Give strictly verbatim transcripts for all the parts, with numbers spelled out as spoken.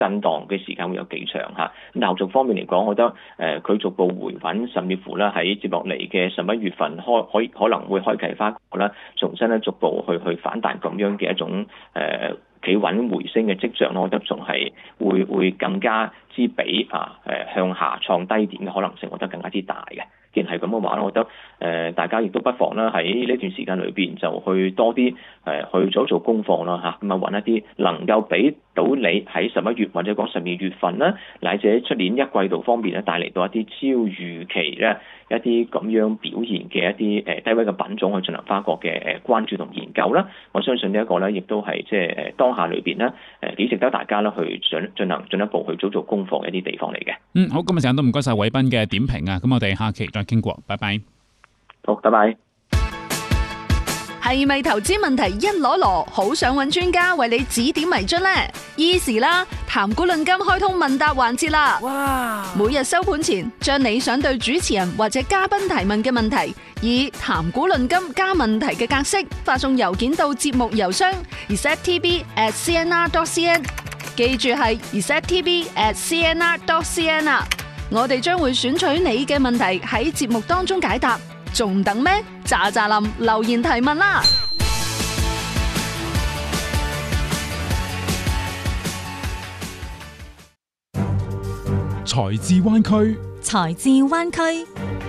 震盪嘅時間會有幾長嚇。咁後續方面嚟講，我覺得誒佢、呃、逐步回穩，甚至乎咧喺接落嚟嘅十一月份開可以可能會開啟翻個啦，重新咧逐步去去反彈咁樣嘅一種誒企穩回升嘅跡象咯。我覺得仲係會會更加之比啊誒、呃、向下創低點嘅可能性，我覺得更加之大嘅。既然係咁嘅話，我覺得誒、呃、大家亦都不妨啦喺呢段時間裏邊就去多啲誒、呃、去做做功課啦嚇，咁啊揾一啲能夠俾到你喺十一月或者講十二月份啦，乃至出年一季度方面咧帶嚟到一啲超預期咧一啲咁樣表現嘅一啲誒低位嘅品種去進行翻個嘅誒關注同研究啦。我相信呢一個咧亦都係即係誒當下裏邊咧誒幾值得大家咧去進進行進一步去做做功課嘅一啲地方嚟嘅。 嗯，好，今日時間都唔該晒偉斌嘅點評啊，咁我哋下期再傾過，拜拜。 好，拜拜。 係咪投資問題一籮籮，好想揾專家為你指點迷津呢？依時啦，談股論金開通問答環節啦！哇！每日收盤前，將你想對主持人或者嘉賓提問嘅問題，以談股論金加問題嘅格式發送郵件到節目郵箱 r e s e t t v at c n r dot c n， 記住係 r e s e t t v at c n r dot c n 啊！我哋將會選取你嘅問題喺節目當中解答。仲等咩？喳喳林留言提問啦！ 財智灣區， 財智灣區。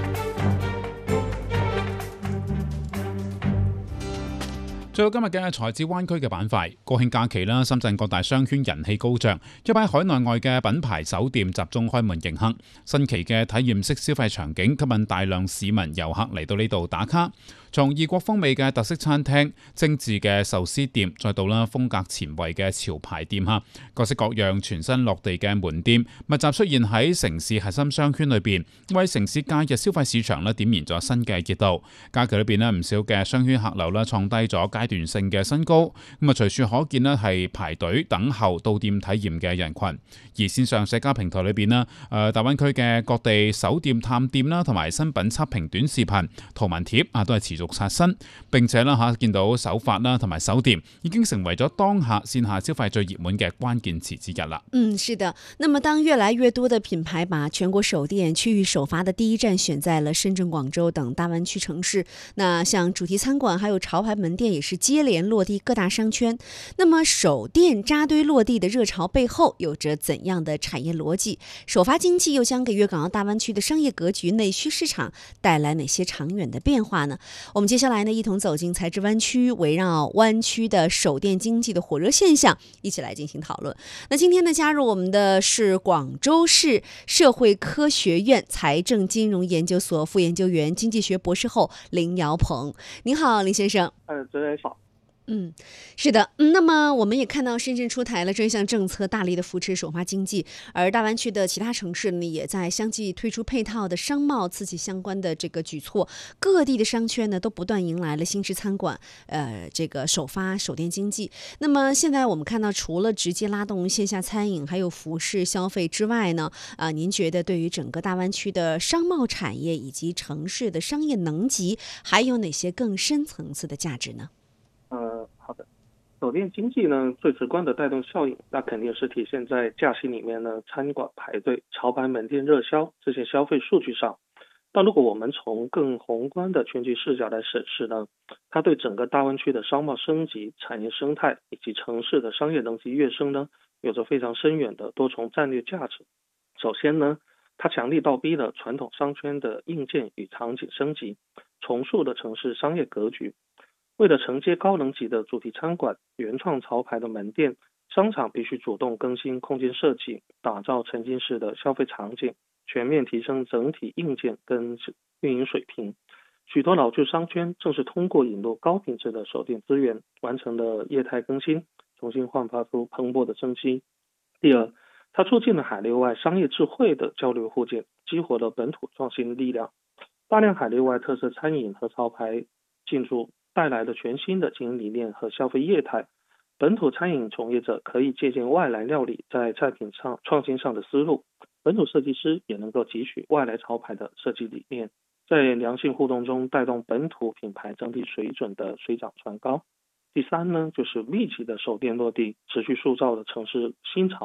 最後今日嘅財智灣區嘅板塊，國慶假期啦，深圳各大商圈人氣高漲，一班海內外嘅品牌酒店集中開門迎客，新奇嘅體驗式消費場景吸引大量市民遊客嚟到呢度打卡。從異國風味嘅特色餐廳、精緻嘅壽司店，再到啦風格前衛嘅潮牌店嚇，各式各樣全新落地嘅門店密集出現喺城市核心商圈裏邊，為城市假日消費市場咧點燃咗新嘅熱度。假期裏邊咧唔少嘅商圈客流咧創低咗階段性嘅新高，咁啊隨處可見咧係排隊等候到店體驗嘅人群。而線上社交平台裏邊咧，誒大灣區嘅各地首店探店啦，同埋新品測評短視頻、圖文貼啊，都係持續刷新，並且啦嚇見到首發啦同埋首店已經成為咗當下線下消費最熱門嘅關鍵詞之一啦。 嗯，是的。那麼當越來越多的品牌把全國首店區域首發的第一站選在了深圳、廣州等大灣區城市，那像主題餐館還有潮牌門店也是接連落地各大商圈。那麼首店扎堆落地的熱潮背後有着怎樣的產業邏輯？首發經濟又將給粵港澳大灣區的商業格局、內需市場帶來哪些長遠的變化呢？我們接下來呢，一同走進財智灣區，圍繞灣區的首店經濟的火熱現象，一起來進行討論。那今天呢，加入我們的是廣州市社會科學院財政金融研究所副研究員、經濟學博士後林堯鵬。您好，林先生。 呃，主持人好。 嗯，是的，嗯，那麼我們也看到深圳出台了這項政策，大力的扶持首發經濟，而大灣區的其他城市呢，也在相繼推出配套的商貿刺激相關的這個舉措，各地的商圈呢都不斷迎來了新式餐館，呃，這個首發首店經濟。那麼現在我們看到，除了直接拉動線下餐飲，還有服飾消費之外呢，啊、呃，您覺得對於整個大灣區的商貿產業以及城市的商業能級，還有哪些更深層次的價值呢？ 呃，好的。首店經濟呢，最直觀的帶動效應，那肯定是體現在假期裏面呢，餐館排隊、潮牌門店熱銷這些消費數據上。但如果我們從更宏觀的全局視角來審視呢，它對整個大灣區的商貿升級、產業生態以及城市的商業能級躍升呢，有着非常深遠的多重戰略價值。首先呢，它強力倒逼了傳統商圈的硬件與場景升級，重塑了城市商業格局。為了承接高能級的主題餐館、原創潮牌的門店，商場必須主動更新空間設計，打造沉浸式的消費場景，全面提升整體硬件跟運營水平。許多老舊商圈正是通過引入高品質的首店資源，完成了業態更新，重新煥發出蓬勃的生機。第二，它促進了海內外商業智慧的交流互鑑，激活了本土創新力量。大量海內外特色餐飲和潮牌進駐，帶來了全新的經營理念和消費業態。本土餐飲從業者可以借鑑外來料理在菜品上創新上的思路，本土設計師也能夠汲取外來潮牌的設計理念，在良性互動中帶動本土品牌整體水準的水漲船高。第三呢，就是密集的首店落地，持續塑造了城市新潮，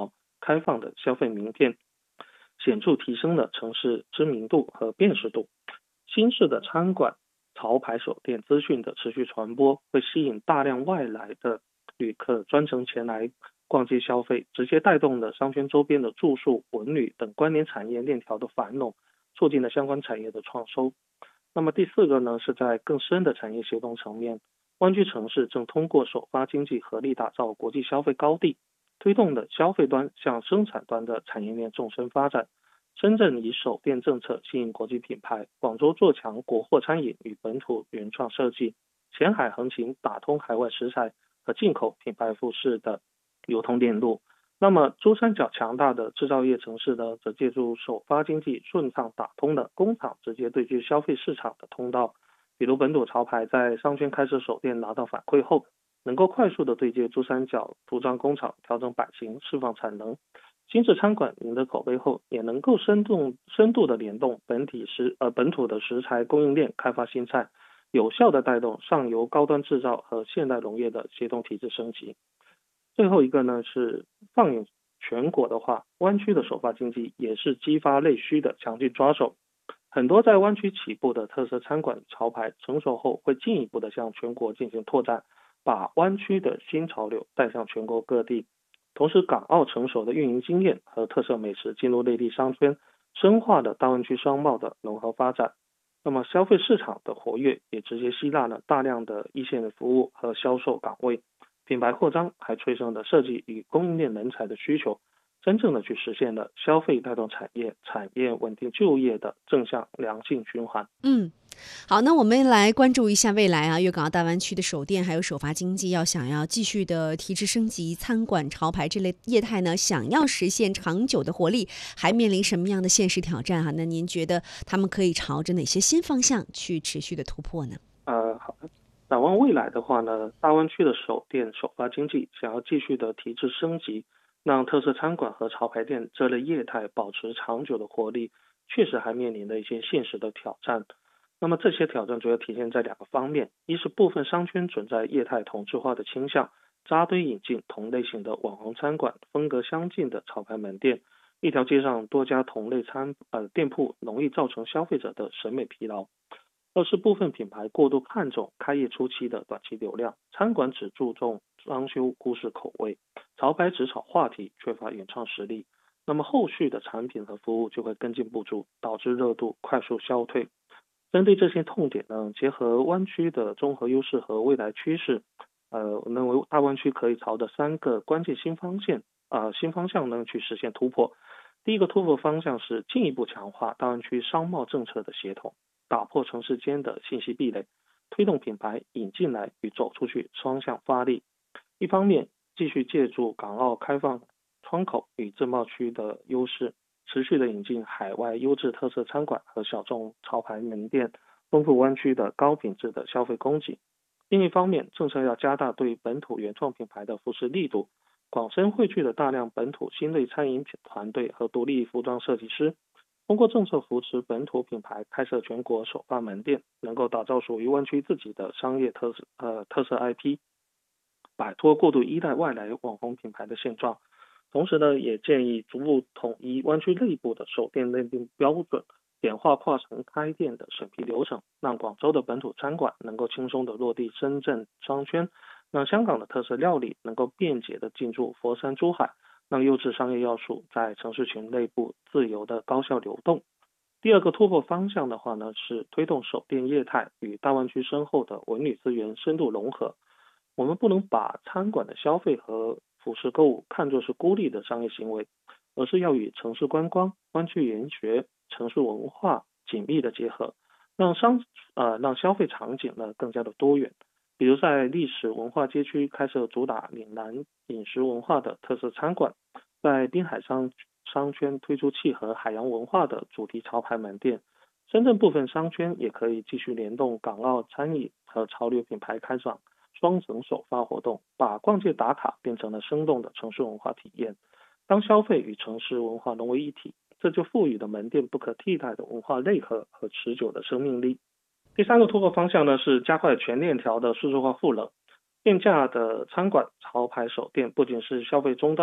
开放的消费名片，显著提升了城市知名度和辨识度。新式的餐馆、潮牌手店资讯的持续传播，会吸引大量外来的旅客专程前来逛街消费，直接带动了商圈周边的住宿、文旅等关联产业链条的繁荣，促进了相关产业的创收。那么第四个呢，是在更深的产业协同层面，湾区城市正通过首发经济合力打造国际消费高地，推动了消费端向生产端的产业链纵深发展。深圳以首店政策吸引国际品牌，广州做强国货餐饮与本土原创设计，前海横琴打通海外食材和进口品牌服饰的流通链路。那么珠三角强大的制造业城市呢，则借助首发经济顺畅打通了工厂直接对接消费市场的通道。比如本土潮牌在商圈开设首店拿到反馈后，能够快速的对接珠三角服装工厂，调整版型，释放产能。新式餐馆赢得口碑后，也能够深度深度的联动本体食呃本土的食材供应链，开发新菜，有效的带动上游高端制造和现代农业的协同体制升级。最后一个呢，是放眼全国的话，湾区的首发经济也是激发内需的强劲抓手。很多在湾区起步的特色餐馆潮牌成熟后，会进一步的向全国进行拓展，把湾区的新潮流带向全国各地。同时，港澳成熟的运营经验和特色美食进入内地商圈，深化了大湾区商贸的融合发展。那么消费市场的活跃也直接吸纳了大量的一线的服务和销售岗位，品牌扩张还催生了设计与供应链人才的需求，真正的去实现了消费带动产业、产业稳定就业的正向良性循环。 嗯。好，那我们来关注一下未来啊，粤港澳大湾区的首店还有首发经济要想要继续的提质升级，餐馆、潮牌这类业态呢，想要实现长久的活力，还面临什么样的现实挑战啊？那您觉得他们可以朝着哪些新方向去持续的突破呢？ 呃，好的。展望未来的话呢，大湾区的首店首发经济想要继续的提质升级，让特色餐馆和潮牌店这类业态保持长久的活力，确实还面临的一些现实的挑战。那么这些挑战主要体现在两个方面，一是部分商圈存在业态同质化的倾向，扎堆引进同类型的网红餐馆，风格相近的潮牌门店，一条街上多家同类餐呃店铺容易造成消费者的审美疲劳。二是部分品牌过度看重开业初期的短期流量，餐馆只注重装修忽视口味，潮牌只炒话题缺乏原创实力，那么后续的产品和服务就会跟进不足，导致热度快速消退。针对这些痛点呢，结合湾区的综合优势和未来趋势，呃，我认为大湾区可以朝着三个关键新方向啊、呃、新方向呢去实现突破。第一个突破方向是进一步强化大湾区商贸政策的协同，打破城市间的信息壁垒，推动品牌引进来与走出去双向发力。一方面，继续借助港澳开放窗口与自贸区的优势，持续的引进海外优质特色餐馆和小众潮牌门店，丰富湾区的高品质的消费供给。另一方面，政策要加大对本土原创品牌的扶持力度，广深汇聚了大量本土新锐餐饮团队和独立服装设计师，通过政策扶持本土品牌开设全国首发门店，能够打造属于湾区自己的商业特色呃特色 I P， 摆脱过度依赖外来网红品牌的现状。同时呢，也建议逐步统一湾区内部的首店认定标准，简化跨城开店的审批流程，让广州的本土餐馆能够轻松的落地深圳商圈，让香港的特色料理能够便捷的进驻佛山、珠海，让优质商业要素在城市群内部自由的高效流动。第二个突破方向的话呢，是推动首店业态与大湾区深厚的文旅资源深度融合。我们不能把餐馆的消费和服饰购物看作是孤立的商业行为，而是要与城市观光、湾区研学、城市文化紧密的结合，让商呃让消费场景呢更加的多元。比如在历史文化街区开设主打岭南饮食文化的特色餐馆，在滨海商商圈推出契合海洋文化的主题潮牌门店。深圳部分商圈也可以继续联动港澳餐饮和潮流品牌开展双城首发活动，把逛街打卡变成了生动的城市文化体验。当消费与城市文化融为一体，这就赋予了门店不可替代的文化内核和持久的生命力。第三个突破方向呢，是加快全链条的数字化赋能。店家的餐馆、潮牌首店不仅是消费终端，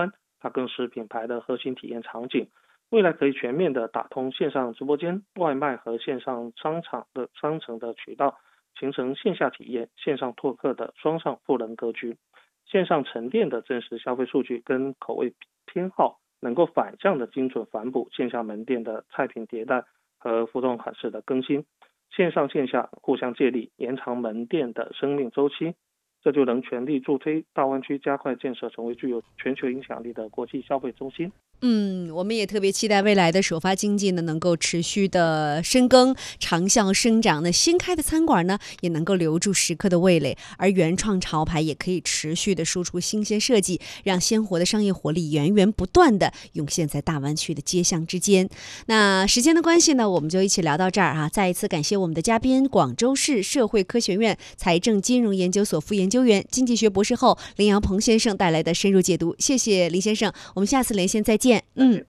它更是品牌的核心体验场景。未来可以全面的打通线上直播间、外卖和线上商场的商城的渠道，形成线下体验、线上拓客的双向赋能格局。线上沉淀的真实消费数据跟口味偏好，能够反向的精准反哺线下门店的菜品迭代和服装款式的更新，线上线下互相借力，延长门店的生命周期，这就能全力助推大湾区加快建设成为具有全球影响力的国际消费中心。 嗯，我们也特别期待未来的首发经济呢，能够持续的深耕、长效生长。那新开的餐馆呢，也能够留住食客的味蕾，而原创潮牌也可以持续的输出新鲜设计，让鲜活的商业活力源源不断的涌现在大湾区的街巷之间。那时间的关系呢，我们就一起聊到这儿啊！再一次感谢我们的嘉宾，广州市社会科学院财政金融研究所副研究员、经济学博士后林阳鹏先生带来的深入解读。谢谢林先生，我们下次连线再见。嗯，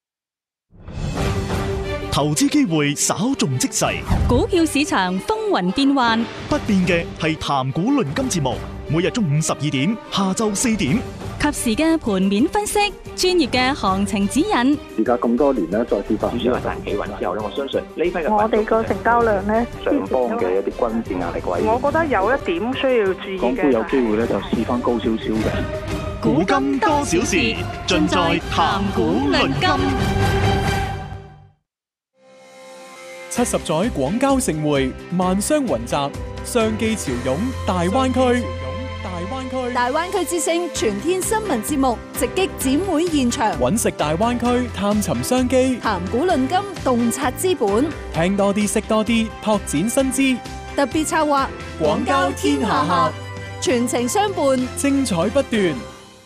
投資機會稍縱即逝， 股票市場風雲變幻， 不變嘅係談股論金節目，每日中午十二點，下晝四點， 及時嘅盤面分析，專業嘅行情指引。 而家咁多年咧，再跌翻， 至少係彈企穩之後咧，我相信呢批嘅我哋個成交量咧， 上方嘅一啲均線壓力位， 我覺得有一點需要注意嘅， 港股有機會咧就試翻高少少嘅。 古今多少事，盡在談股論金。 七十載廣交盛會，萬商雲集，商機潮湧大灣區。大灣區大灣區之聲全天新聞節目直擊展會現場， 揾食大灣區，探尋商機， 談股論金，洞察資本， 聽多啲，識多啲，拓展新知。 特別策劃廣交天下客，全程相伴， 精彩不斷。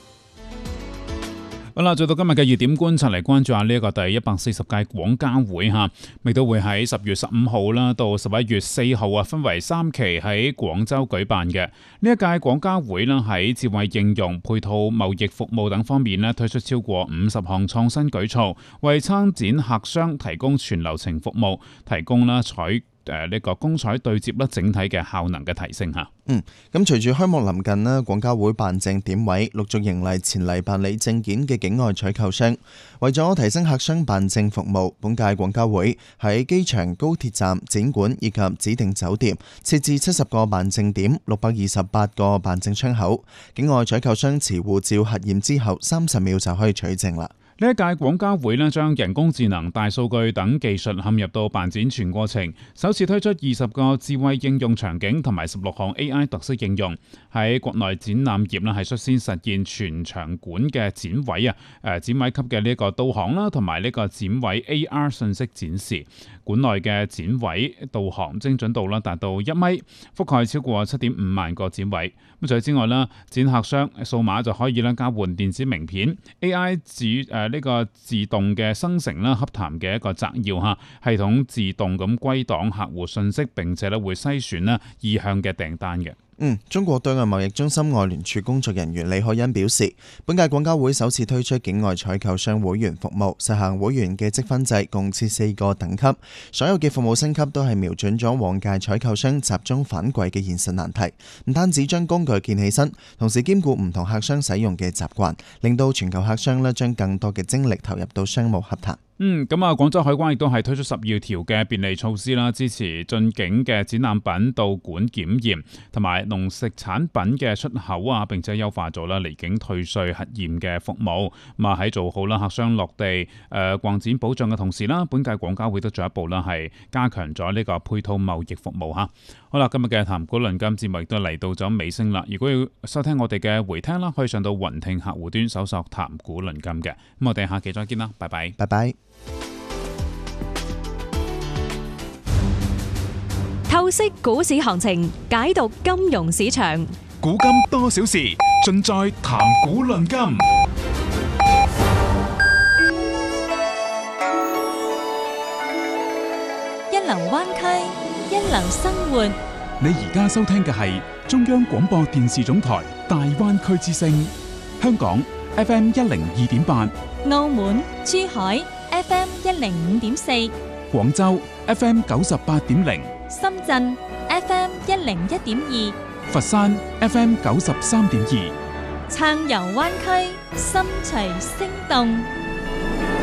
好啦，做到今日嘅熱點觀察嚟關注下呢一個第一百四十屆廣交會嚇，亦都會喺十月十五號啦到十一月四號啊，分為三期喺廣州舉辦嘅。呢一屆廣交會啦，喺智慧應用、配套貿易服務等方面咧，推出超過五十項創新舉措，為參展客商提供全流程服務，提供啦採誒呢個公採對接啦，整體嘅效能嘅提升嚇。 嗯，咁隨住開幕臨近啦，廣交會辦證點位陸續迎嚟前嚟辦理證件嘅境外採購商。為咗提升客商辦證服務，本屆廣交會喺機場、高鐵站、展館以及指定酒店設置七十個辦證點，六百二十八個辦證窗口。境外採購商持護照核驗之後，三十秒就可以取證啦。 呢一屆廣交會咧，將人工智能、大數據等技術嵌入到辦展全過程，首次推出二十個智慧應用場景同埋十六項 A I 特色應用，喺國內展覽業咧係率先實現全場館嘅展位啊，誒展位級嘅呢一個導航啦，同埋呢個展位 A R 信息展示。館內嘅展位導航精準度啦達到一米，覆蓋超過七點五萬個展位。咁除此之外啦，展客商數碼就可以咧交換電子名片 ，A I 自誒呢個自動嘅生成啦，洽談嘅一個摘要嚇，系統自動咁歸檔客戶信息，並且咧會篩選啦意向嘅訂單嘅。 嗯，中國對外貿易中心外聯處工作人員李海欣表示，本屆廣交會首次推出境外採購商會員服務，實行會員嘅積分制，共設四個等級。所有嘅服務升級都係瞄準咗往屆採購商集中反饋嘅現實難題，唔單止將工具建起身，同時兼顧唔同客商使用嘅習慣，令到全球客商咧將更多嘅精力投入到商務洽談。 嗯，咁啊，廣州海關亦都係推出十二條嘅便利措施啦，支持進境嘅展覽品到館檢驗，同埋農食產品嘅出口啊，並且優化咗啦離境退稅核驗嘅服務。咁啊喺做好啦客商落地誒、呃、逛展保障嘅同時啦，本屆廣交會都進一步啦係加強咗呢個配套貿易服務嚇。好啦，今日嘅談股論金節目亦都嚟到咗尾聲啦。如果要收聽我哋嘅回聽啦，可以上到雲聽客戶端搜索談股論金嘅。咁我哋下期再見啦，拜拜， 拜拜。 透析股市行情，解讀金融市場， 古今多少事，盡在談股論金。 一流灣區，一流生活。 你而家收聽嘅係中央廣播電視總台大灣區之聲，香港 F M 一零二點八， 澳門、珠海 F M 一零五點四， 廣州 F M 九十八點零， 深圳 F M 一零一點二， 佛山 F M 九十三點二。 暢遊灣區，心齊聲動。